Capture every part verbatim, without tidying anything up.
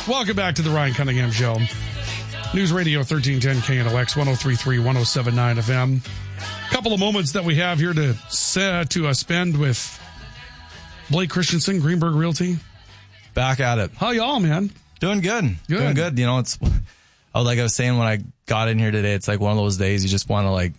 Welcome back to the Ryan Cunningham Show. News Radio thirteen ten K N O X, one oh three point three, one oh seven point nine F M. A couple of moments that we have here to uh, to uh, spend with Blake Christensen, Greenberg Realty. Back at it. How y'all, man? Doing good. Good. Doing good. You know, it's like I was saying when I got in here today, it's like one of those days you just want to like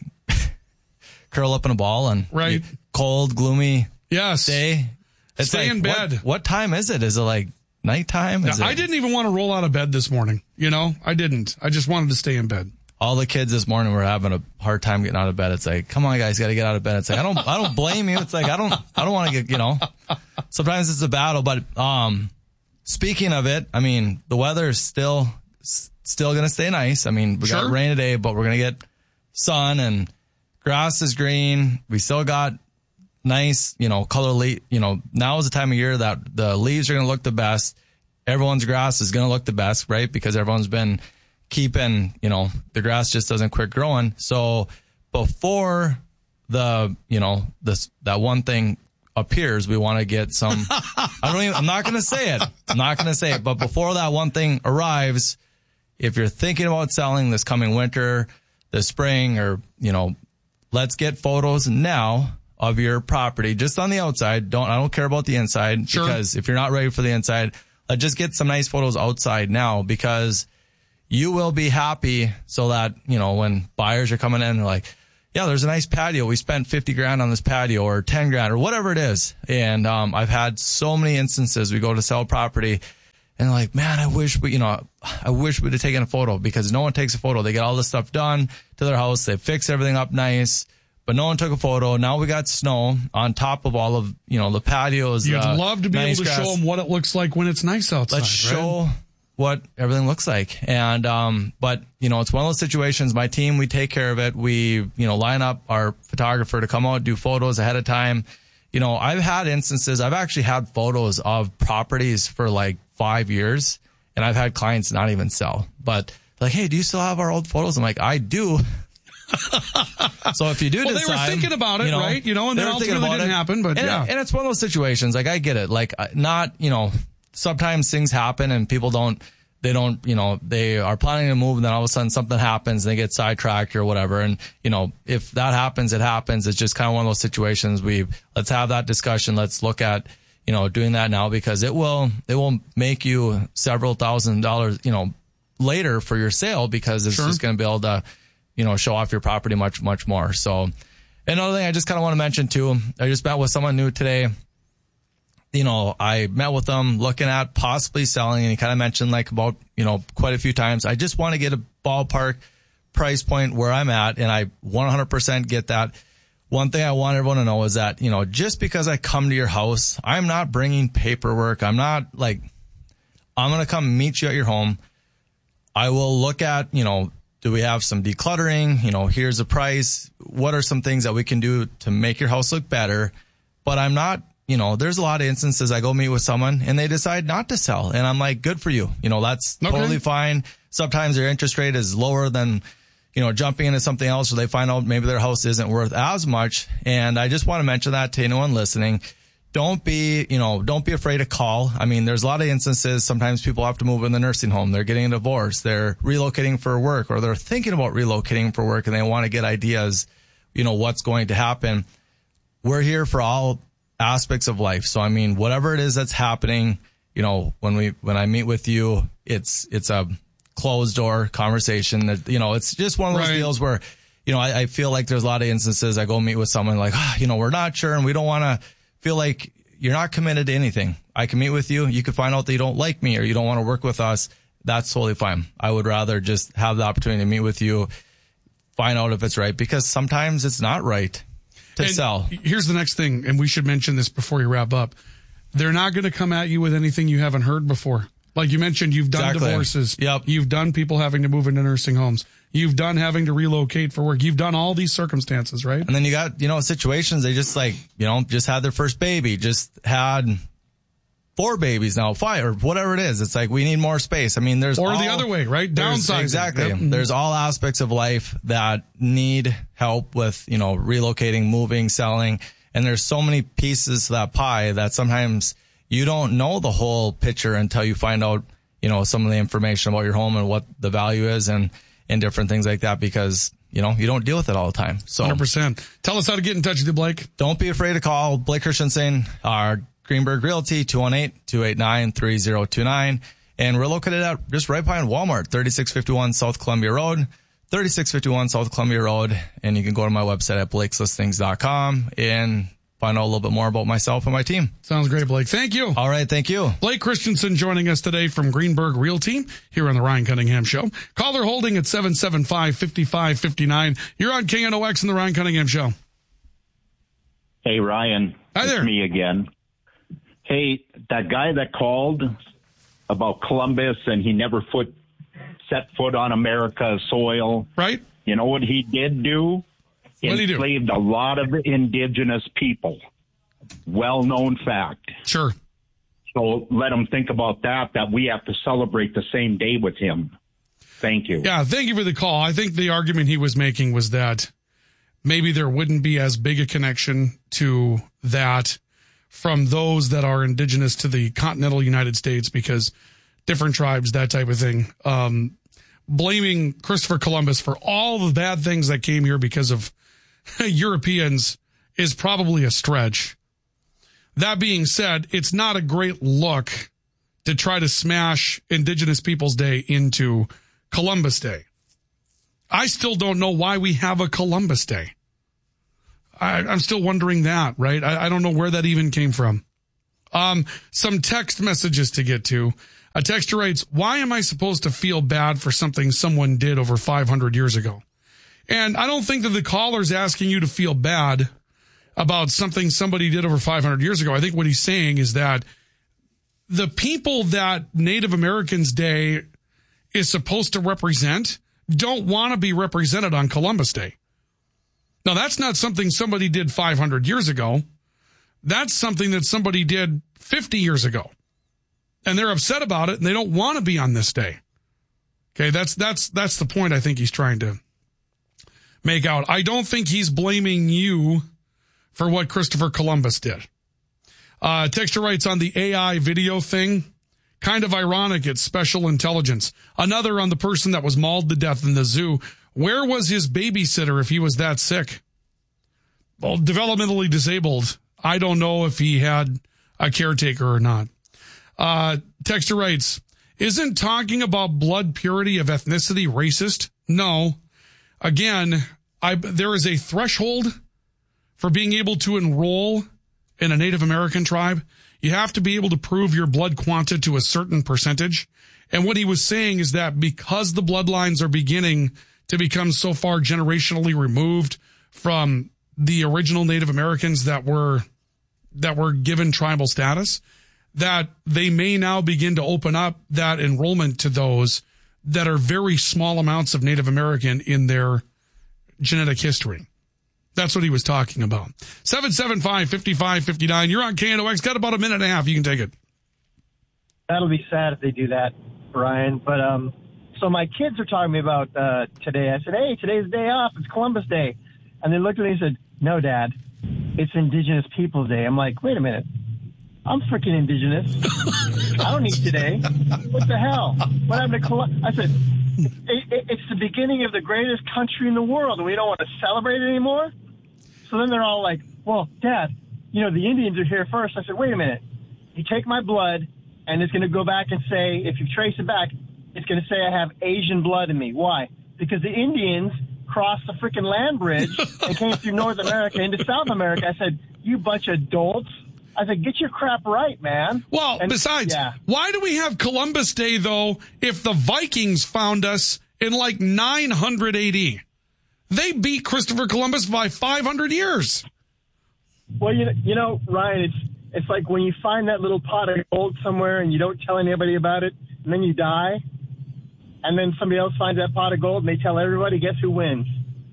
curl up in a ball and right. cold, gloomy yes. day. It's Stay like, in bed. What, what time is it? Is it like nighttime? Is now, it... I didn't even want to roll out of bed this morning. You know, I didn't. I just wanted to stay in bed. All the kids this morning were having a hard time getting out of bed. It's like, come on, guys, got to get out of bed. It's like, I don't, I don't blame you. It's like, I don't, I don't want to get, you know, sometimes it's a battle, but, um, speaking of it, I mean, the weather is still, still going to stay nice. I mean, we sure. got rain today, but we're going to get sun and grass is green. We still got nice, you know, color le- you know, now is the time of year that the leaves are going to look the best. Everyone's grass is going to look the best, right? Because everyone's been keeping, you know, the grass just doesn't quit growing. So before the, you know, this, that one thing appears, we want to get some, I don't even, I'm not going to say it. I'm not going to say it, but before that one thing arrives, if you're thinking about selling this coming winter, this spring, or, you know, let's get photos now of your property just on the outside. Don't, I don't care about the inside sure. because if you're not ready for the inside, let's just get some nice photos outside now, because you will be happy so that, you know, when buyers are coming in, they're like, yeah, there's a nice patio. We spent fifty grand on this patio, or ten grand, or whatever it is. And, um, I've had so many instances we go to sell property and like, man, I wish we, you know, I wish we'd have taken a photo, because no one takes a photo. They get all this stuff done to their house. They fix everything up nice, but no one took a photo. Now we got snow on top of all of, you know, the patios. You'd uh, love to be nice able to grass. show them what it looks like when it's nice outside. Let's show right? what everything looks like. And, um, but, you know, it's one of those situations. My team, we take care of it. We, you know, line up our photographer to come out, do photos ahead of time. You know, I've had instances, I've actually had photos of properties for like five years, and I've had clients not even sell. But like, hey, do you still have our old photos? I'm like, I do. So if you do well, decide, they were thinking about it, you know, right? You know, and then ultimately didn't it. happen, but and, yeah. And it's one of those situations, like I get it. Like not, you know, sometimes things happen and people don't, they don't, you know, they are planning to move and then all of a sudden something happens and they get sidetracked or whatever. And, you know, if that happens, it happens. It's just kind of one of those situations. We, let's have that discussion. Let's look at, you know, doing that now, because it will, it will make you several thousand dollars, you know, later for your sale, because it's sure. just going to be able to, you know, show off your property much, much more. So another thing I just kind of want to mention too, I just met with someone new today. You know, I met with them looking at possibly selling, and he kind of mentioned like about, you know, quite a few times. I just want to get a ballpark price point where I'm at, and I one hundred percent get that. One thing I want everyone to know is that, you know, just because I come to your house, I'm not bringing paperwork. I'm not like, I'm going to come meet you at your home. I will look at, you know, do we have some decluttering? You know, here's the price. What are some things that we can do to make your house look better? But I'm not, you know, there's a lot of instances I go meet with someone and they decide not to sell. And I'm like, good for you. You know, that's okay. Totally fine. Sometimes their interest rate is lower than, you know, jumping into something else, or they find out maybe their house isn't worth as much. And I just want to mention that to anyone listening. Don't be, you know, don't be afraid to call. I mean, there's a lot of instances. Sometimes people have to move in the nursing home. They're getting a divorce. They're relocating for work, or they're thinking about relocating for work, and they want to get ideas, you know, what's going to happen. We're here for all aspects of life. So, I mean, whatever it is that's happening, you know, when we, when I meet with you, it's, it's a closed door conversation that, you know, it's just one of those right. deals where, you know, I, I feel like there's a lot of instances I go meet with someone like, ah, you know, we're not sure and we don't want to feel like you're not committed to anything. I can meet with you. You could find out that you don't like me or you don't want to work with us. That's totally fine. I would rather just have the opportunity to meet with you, find out if it's right, because sometimes it's not right to and sell. Here's the next thing, and we should mention this before you wrap up. They're not going to come at you with anything you haven't heard before. Like you mentioned, you've done exactly. divorces. Yep. You've done people having to move into nursing homes. You've done having to relocate for work. You've done all these circumstances, right? And then you got, you know, situations, they just like, you know, just had their first baby, just had four babies now, five, or whatever it is. It's like, we need more space. I mean, there's Or all, the other way, right? Downsizing. Exactly. Yep. There's all aspects of life that need help with, you know, relocating, moving, selling. And there's so many pieces to that pie that sometimes you don't know the whole picture until you find out, you know, some of the information about your home and what the value is and, and different things like that, because, you know, you don't deal with it all the time. So one hundred percent. Tell us how to get in touch with you, Blake. Don't be afraid to call Blake Christensen, our Greenberg Realty, two one eight, two eight nine, three zero two nine. And we're located at just right behind Walmart, thirty-six fifty-one South Columbia Road, thirty-six fifty-one South Columbia Road. And you can go to my website at blakes listings dot com and find out a little bit more about myself and my team. Sounds great, Blake. Thank you. All right. Thank you. Blake Christensen joining us today from Greenberg Realty here on the Ryan Cunningham Show. Caller holding at seven seven five, five five five nine. You're on K N O X and the Ryan Cunningham Show. Hey, Ryan. Hi there. It's me again. Hey, that guy that called about Columbus and he never foot, set foot on America's soil. Right. You know what he did do? What did he do? Enslaved a lot of indigenous people. Well-known fact. Sure. So let him think about that, that we have to celebrate the same day with him. Thank you. Yeah, thank you for the call. I think the argument he was making was that maybe there wouldn't be as big a connection to that from those that are indigenous to the continental United States because different tribes, that type of thing. Um, blaming Christopher Columbus for all the bad things that came here because of Europeans is probably a stretch. That being said, it's not a great look to try to smash Indigenous Peoples Day into Columbus Day. I still don't know why we have a Columbus Day. I, I'm still wondering that, right? I, I don't know where that even came from. Um, some text messages to get to. A texter writes, why am I supposed to feel bad for something someone did over five hundred years ago? And I don't think that the caller's asking you to feel bad about something somebody did over five hundred years ago. I think what he's saying is that the people that Native Americans Day is supposed to represent don't want to be represented on Columbus Day. Now, that's not something somebody did five hundred years ago. That's something that somebody did fifty years ago. And they're upset about it, and they don't want to be on this day. Okay, that's that's that's the point I think he's trying to make out. I don't think he's blaming you for what Christopher Columbus did. Uh, Texture writes on the A I video thing, kind of ironic, it's special intelligence. Another on the person that was mauled to death in the zoo. Where was his babysitter if he was that sick? Well, developmentally disabled. I don't know if he had a caretaker or not. Uh, Texture writes, isn't talking about blood purity of ethnicity racist? No. Again, I, there is a threshold for being able to enroll in a Native American tribe. You have to be able to prove your blood quanta to a certain percentage. And what he was saying is that because the bloodlines are beginning to become so far generationally removed from the original Native Americans that were, that were given tribal status, that they may now begin to open up that enrollment to those that are very small amounts of Native American in their genetic history. That's what he was talking about. seven seven five, five five five nine. You're on K N O X. Got about a minute and a half. You can take it. That'll be sad if they do that, Brian. But um, so my kids are talking to me about uh, today. I said, hey, today's the day off. It's Columbus Day. And they looked at me and said, no, Dad, it's Indigenous Peoples Day. I'm like, wait a minute. I'm freaking indigenous. I don't need today. What the hell? What happened to Columbus? I said, it, it, it's the beginning of the greatest country in the world, and we don't want to celebrate it anymore? So then they're all like, well, Dad, you know, the Indians are here first. I said, wait a minute. You take my blood, and it's going to go back and say, if you trace it back, it's going to say I have Asian blood in me. Why? Because the Indians crossed the freaking land bridge and came through North America into South America. I said, you bunch of dolts. I said, get your crap right, man. Well, and, besides, yeah. Why do we have Columbus Day, though, if the Vikings found us in like nine hundred A D? They beat Christopher Columbus by five hundred years. Well, you know, you know, Ryan, it's it's like when you find that little pot of gold somewhere and you don't tell anybody about it, and then you die, and then somebody else finds that pot of gold and they tell everybody, guess who wins?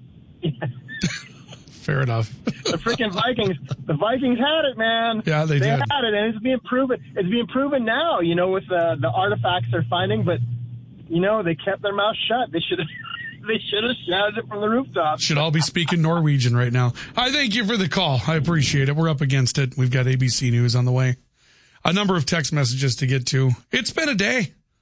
Fair enough. The freaking Vikings, the Vikings had it, man. Yeah, they, they did. had it, and it's being proven. It's being proven now, you know, with uh, the artifacts they're finding. But you know, they kept their mouth shut. They should have. They should have shouted it from the rooftop. Should all be speaking Norwegian right now. I thank you for the call. I appreciate it. We're up against it. We've got A B C News on the way. A number of text messages to get to. It's been a day.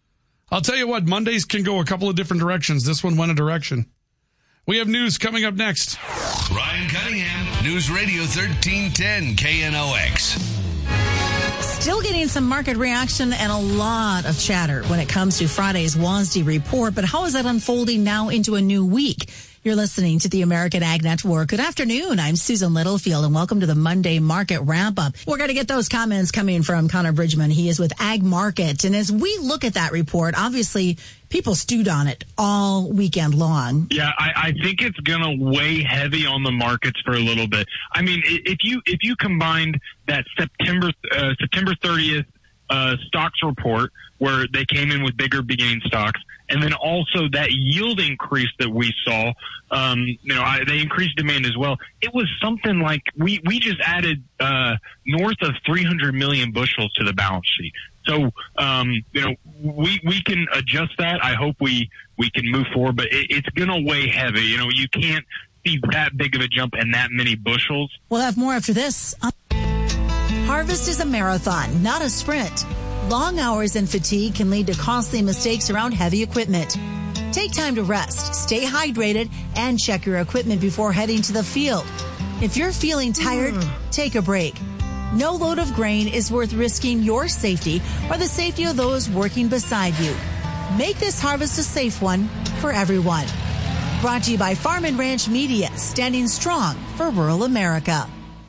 I'll tell you what, Mondays can go a couple of different directions. This one went a direction. We have news coming up next. Ryan Cunningham, News Radio thirteen ten K N O X. Still getting some market reaction and a lot of chatter when it comes to Friday's W A S D report. But how is that unfolding now into a new week? You're listening to the American Ag Network. Good afternoon. I'm Susan Littlefield, and welcome to the Monday Market Wrap-Up. We're going to get those comments coming from Connor Bridgman. He is with Ag Market. And as we look at that report, obviously, people stewed on it all weekend long. Yeah, I, I think it's going to weigh heavy on the markets for a little bit. I mean, if you if you combined that September uh, September thirtieth uh, stocks report, where they came in with bigger beginning stocks, and then also that yield increase that we saw, um, you know, I, they increased demand as well. It was something like we, we just added uh, north of three hundred million bushels to the balance sheet. So, um, you know, we, we can adjust that. I hope we, we can move forward, but it, it's going to weigh heavy. You know, you can't see that big of a jump and that many bushels. We'll have more after this. Harvest is a marathon, not a sprint. Long hours and fatigue can lead to costly mistakes around heavy equipment. Take time to rest, stay hydrated, and check your equipment before heading to the field. If you're feeling tired, take a break. No load of grain is worth risking your safety or the safety of those working beside you. Make this harvest a safe one for everyone. Brought to you by Farm and Ranch Media, standing strong for rural America.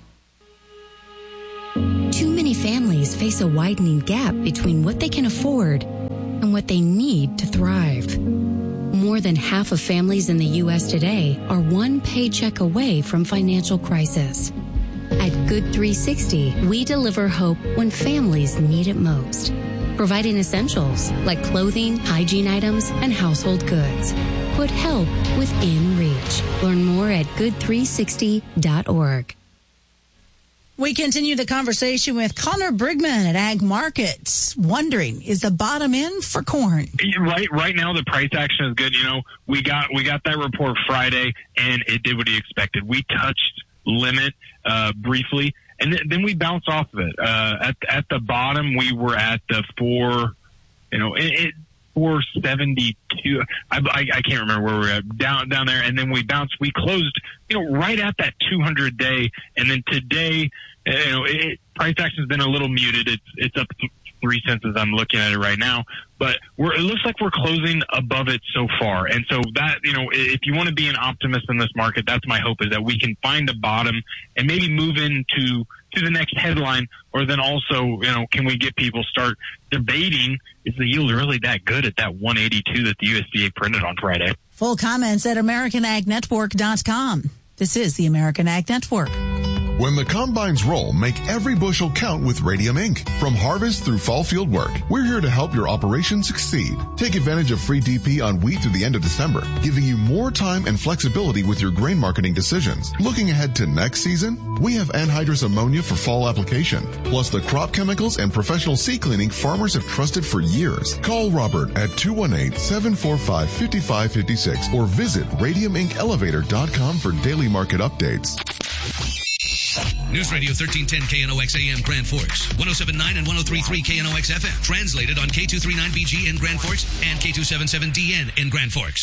Too many families face a widening gap between what they can afford and what they need to thrive. More than half of families in the U S today are one paycheck away from financial crisis. At Good three sixty, we deliver hope when families need it most, providing essentials like clothing, hygiene items, and household goods. Put help within reach. Learn more at good three sixty dot org. We continue the conversation with Connor Bridgman at Ag Markets, wondering, is the bottom in for corn? Right, right now the price action is good. You know, we got we got that report Friday, and it did what he expected. We touched limit uh, briefly, and th- then we bounced off of it. Uh, at at the bottom, we were at the four, you know, it. it four seventy-two. I, I, I can't remember where we were at, down down there, and then we bounced. We closed, you know, right at that two hundred day, and then today, you know, it, price action has been a little muted. It's it's up three cents as I'm looking at it right now, but we're it looks like we're closing above it so far, and so that, you know, if you want to be an optimist in this market, that's my hope, is that we can find a bottom and maybe move into to the next headline, or then also, you know, can we get people start debating, is the yield really that good at that one eighty-two that the U S D A printed on Friday? Full comments at American Ag Network dot com. This is the American Ag Network. When the combines roll, make every bushel count with Radium Incorporated. From harvest through fall field work, we're here to help your operation succeed. Take advantage of free D P on wheat through the end of December, giving you more time and flexibility with your grain marketing decisions. Looking ahead to next season, we have anhydrous ammonia for fall application, plus the crop chemicals and professional seed cleaning farmers have trusted for years. Call Robert at two one eight, seven four five, five five five six or visit radium inc elevator dot com for daily market updates. News Radio thirteen ten K N O X A M Grand Forks, one oh seven point nine and one oh three point three K N O X F M. Translated on K two thirty-nine B G in Grand Forks and K two seventy-seven D N in Grand Forks.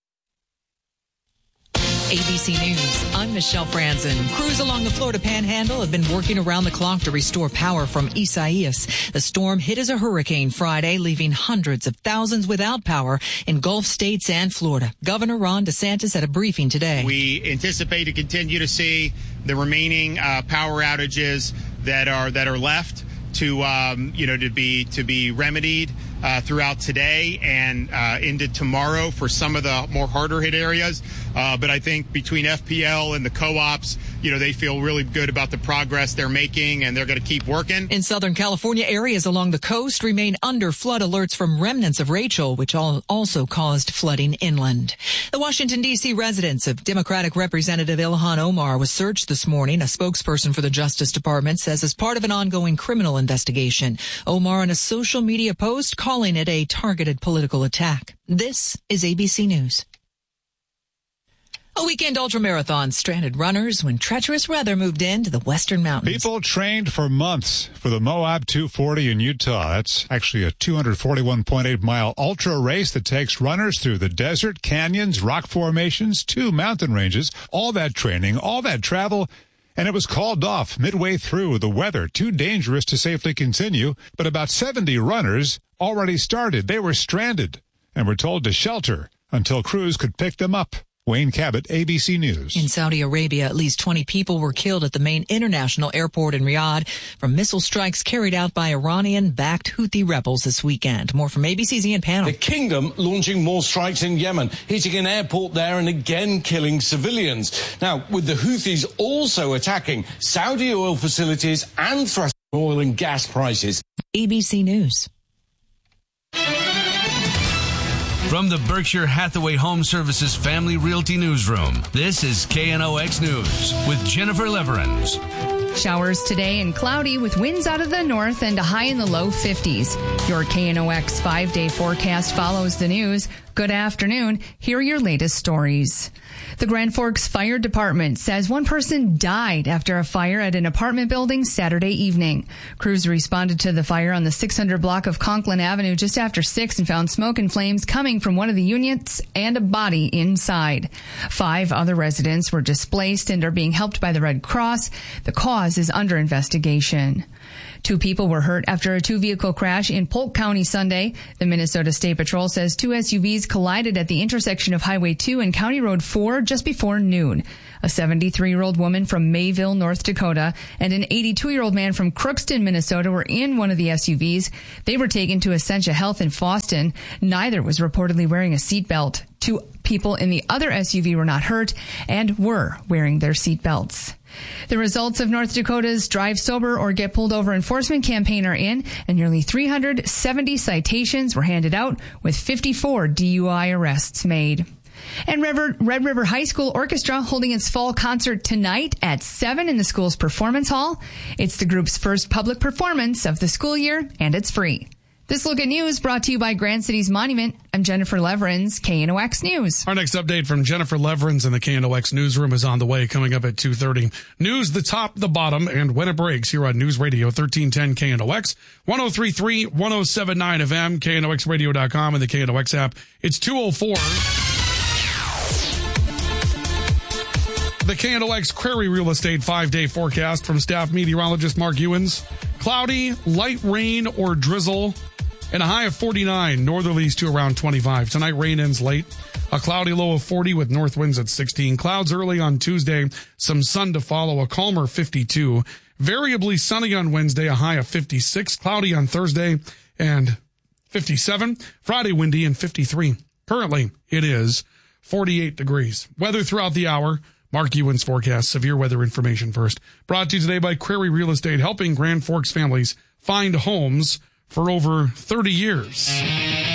A B C News, I'm Michelle Franzen. Crews along the Florida Panhandle have been working around the clock to restore power from Isaias. The storm hit as a hurricane Friday, leaving hundreds of thousands without power in Gulf states and Florida. Governor Ron DeSantis at a briefing today. We anticipate to continue to see the remaining uh, power outages that are that are left to um, you know to be to be remedied uh, throughout today and uh, into tomorrow for some of the more harder hit areas. Uh, but I think between F P L and the co-ops, you know, they feel really good about the progress they're making, and they're going to keep working. In Southern California, areas along the coast remain under flood alerts from remnants of Rachel, which all also caused flooding inland. The Washington, D C residence of Democratic Representative Ilhan Omar was searched this morning. A spokesperson for the Justice Department says as part of an ongoing criminal investigation. Omar in a social media post calling it a targeted political attack. This is A B C News. A weekend ultramarathon stranded runners when treacherous weather moved into the western mountains. People trained for months for the Moab two forty in Utah. That's actually a two hundred forty-one point eight mile ultra race that takes runners through the desert, canyons, rock formations, two mountain ranges, all that training, all that travel, and it was called off midway through. The weather too dangerous to safely continue, but about seventy runners already started. They were stranded and were told to shelter until crews could pick them up. Wayne Cabot, A B C News. In Saudi Arabia, at least twenty people were killed at the main international airport in Riyadh from missile strikes carried out by Iranian-backed Houthi rebels this weekend. More from A B C's Ian Pannell. The kingdom launching more strikes in Yemen, hitting an airport there and again killing civilians. Now, with the Houthis also attacking Saudi oil facilities and thrusting oil and gas prices. A B C News. From the Berkshire Hathaway Home Services Family Realty Newsroom, this is K N O X News with Jennifer Leverins. Showers today and cloudy with winds out of the north and a high in the low fifties. Your K N O X five-day forecast follows the news. Good afternoon. Here are your latest stories. The Grand Forks Fire Department says one person died after a fire at an apartment building Saturday evening. Crews responded to the fire on the six hundred block of Conklin Avenue just after six and found smoke and flames coming from one of the units and a body inside. Five other residents were displaced and are being helped by the Red Cross. The cause is under investigation. Two people were hurt after a two-vehicle crash in Polk County Sunday. The Minnesota State Patrol says two S U Vs collided at the intersection of Highway two and County Road four just before noon. A seventy-three-year-old woman from Mayville, North Dakota, and an eighty-two-year-old man from Crookston, Minnesota, were in one of the S U Vs. They were taken to Essentia Health in Fosston. Neither was reportedly wearing a seatbelt. Two people in the other S U V were not hurt and were wearing their seatbelts. The results of North Dakota's Drive Sober or Get Pulled Over enforcement campaign are in, and nearly three hundred seventy citations were handed out, with fifty-four D U I arrests made. And Red River High School Orchestra holding its fall concert tonight at seven in the school's performance hall. It's the group's first public performance of the school year, and it's free. This Look at News brought to you by Grand Cities Monument. I'm Jennifer Leverins, K N O X News. Our next update from Jennifer Leverins in the K N O X Newsroom is on the way, coming up at two thirty. News, the top, the bottom, and when it breaks here on News Radio thirteen ten K N O X, ten thirty-three, ten seventy-nine F M, K N O X radio dot com, and the K N O X app. It's two oh four. The K N O X Prairie Real Estate five-day forecast from staff meteorologist Mark Ewens. Cloudy, light rain or drizzle, and a high of forty-nine, northerlies to around twenty-five. Tonight, rain ends late. A cloudy low of forty with north winds at sixteen. Clouds early on Tuesday, some sun to follow, a calmer fifty-two. Variably sunny on Wednesday, a high of fifty-six. Cloudy on Thursday and fifty-seven. Friday, windy and fifty-three. Currently, it is forty-eight degrees. Weather throughout the hour. Mark Ewens forecast. Severe weather information first. Brought to you today by Prairie Real Estate, helping Grand Forks families find homes for over thirty years.